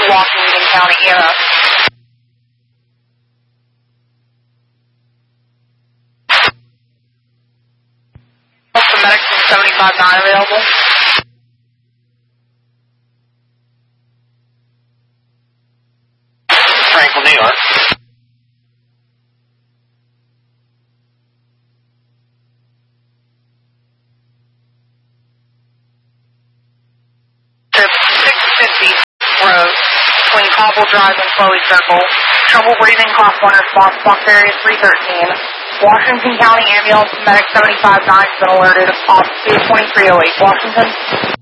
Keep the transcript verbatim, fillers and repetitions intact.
Washington County E M S. What's the medics from seventy-five nine available? Franklin, New York. Trip six fifty Road between Cobble Drive and Chloe Circle. Trouble breathing, class one response, box area three thirteen. Washington County Ambulance Medic seventy-five nine has been alerted. Off two twenty-three oh eight Washington.